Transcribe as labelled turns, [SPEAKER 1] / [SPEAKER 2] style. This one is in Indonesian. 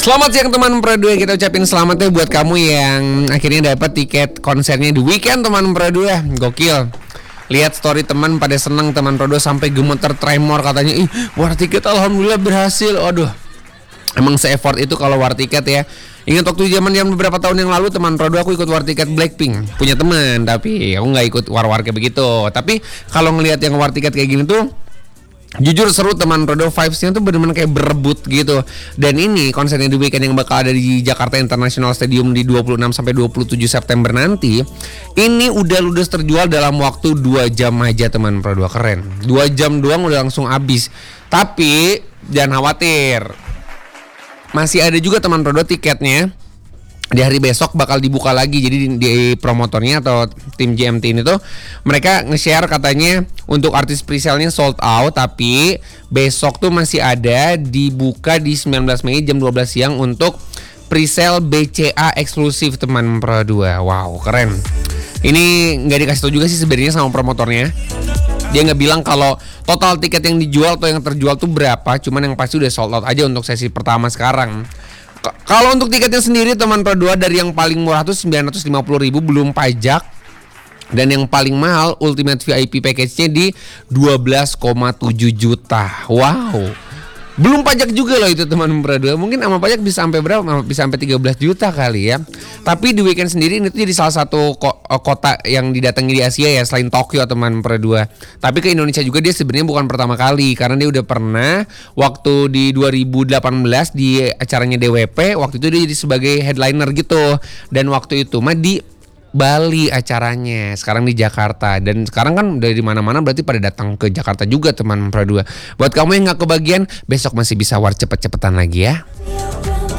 [SPEAKER 1] Selamat siang teman Pro 2. Kita ucapin selamat ya buat kamu yang akhirnya dapat tiket konsernya The Weeknd teman Pro 2. Gokil. Lihat story teman pada seneng teman Pro 2 sampai gemeter tremor katanya. Ih, war tiket alhamdulillah berhasil. Aduh. Emang se-effort itu kalau war tiket ya. Ingat waktu zaman beberapa tahun yang lalu teman Pro 2 aku ikut war tiket Blackpink. Punya teman, tapi aku nggak ikut war-war kayak begitu. Tapi kalau ngelihat yang war tiket kayak gini tuh jujur seru teman Pro 2, vibes-nya tuh bener-bener kayak berebut gitu. Dan ini konsernya The Weeknd yang bakal ada di Jakarta International Stadium di 26 sampai 27 September nanti. Ini udah ludes terjual dalam waktu 2 jam aja teman Pro 2, keren. 2 jam doang udah langsung habis. Tapi jangan khawatir. Masih ada juga teman Pro 2 tiketnya. Di hari besok bakal dibuka lagi. Jadi di promotornya atau tim GMT ini tuh mereka nge-share katanya untuk artis presale-nya sold out, tapi besok tuh masih ada dibuka di 19 Mei jam 12 siang untuk presale BCA eksklusif teman Pro 2. Wow, keren. Ini nggak dikasih tau juga sih sebenarnya sama promotornya. Dia nggak bilang kalau total tiket yang dijual atau yang terjual tuh berapa, cuman yang pasti udah sold out aja untuk sesi pertama sekarang. Kalau untuk tiketnya sendiri teman Pro 2 dari yang paling murah tuh 950.000 belum pajak, dan yang paling mahal Ultimate VIP package-nya di 12,7 juta. Wow. Belum pajak juga loh itu teman Pro 2. Mungkin sama pajak bisa sampai berapa? Bisa sampai 13 juta kali ya. Tapi The Weeknd sendiri ini tuh jadi salah satu kota yang didatangi di Asia ya, selain Tokyo teman Pro 2. Tapi ke Indonesia juga dia sebenarnya bukan pertama kali, karena dia udah pernah waktu di 2018 di acaranya DWP. Waktu itu dia jadi sebagai headliner gitu. Dan waktu itu mah di Bali acaranya, sekarang di Jakarta. Dan sekarang kan dari mana-mana berarti pada datang ke Jakarta juga teman Pro 2. Buat kamu yang gak kebagian, besok masih bisa war cepet-cepetan lagi ya.